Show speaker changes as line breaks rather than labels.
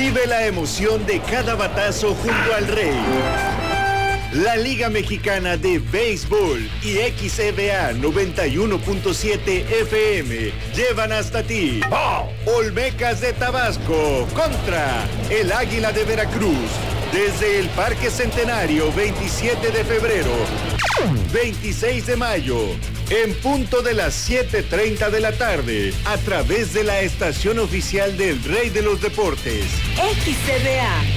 Vive la emoción de cada batazo junto al Rey. La Liga Mexicana de Béisbol y XEBA 91.7 FM llevan hasta ti Olmecas de Tabasco contra el Águila de Veracruz. Desde el Parque Centenario, 27 de febrero, 26 de mayo, en punto de las 7:30 de la tarde, a través de la estación oficial del Rey de los Deportes.
XCBA.